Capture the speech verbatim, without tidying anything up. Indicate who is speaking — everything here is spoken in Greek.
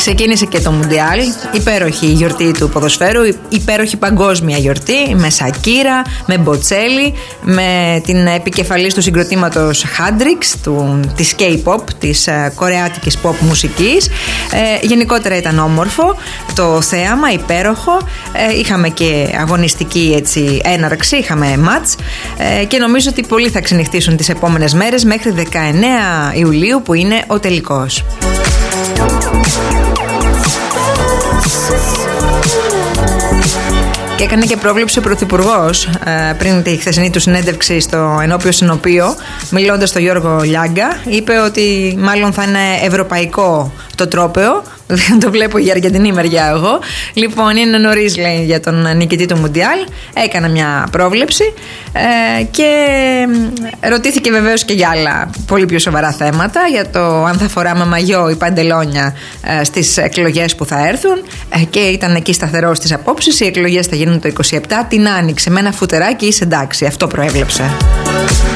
Speaker 1: Ξεκίνησε και το Μουντιάλ, υπέροχη γιορτή του ποδοσφαίρου, υπέροχη παγκόσμια γιορτή, με Σακύρα, με Μποτσέλη, με την επικεφαλής του συγκροτήματος Χάντριξ, του, της K-pop, της uh, κορεάτικης pop μουσικής. Ε, γενικότερα ήταν όμορφο το θέαμα, υπέροχο. Ε, είχαμε και αγωνιστική έτσι, έναρξη, είχαμε μάτς ε, και νομίζω ότι πολλοί θα ξενυχτήσουν τις επόμενες μέρες μέχρι δεκαεννέα Ιουλίου που είναι ο τελικός. Και έκανε και πρόβλεψη ο Πρωθυπουργός ε, πριν τη χθεσινή του συνέντευξη στο ενώπιο συνοπείο, μιλώντας στον Γιώργο Λιάγκα, είπε ότι μάλλον θα είναι ευρωπαϊκό το τρόπαιο. Δεν το βλέπω για αργεντινή μεριά εγώ. Λοιπόν, είναι νωρίς, λέει, για τον νικητή του Μουντιάλ. Έκανα μια πρόβλεψη ε, και ρωτήθηκε βεβαίως και για άλλα πολύ πιο σοβαρά θέματα, για το αν θα φοράμε μαγιό ή παντελόνια ε, στις εκλογές που θα έρθουν ε, και ήταν εκεί σταθερός στις απόψεις. Οι εκλογές θα γίνουν το είκοσι επτά, την άνοιξε με ένα φουτεράκι, είσαι εντάξει, αυτό προέβλεψε.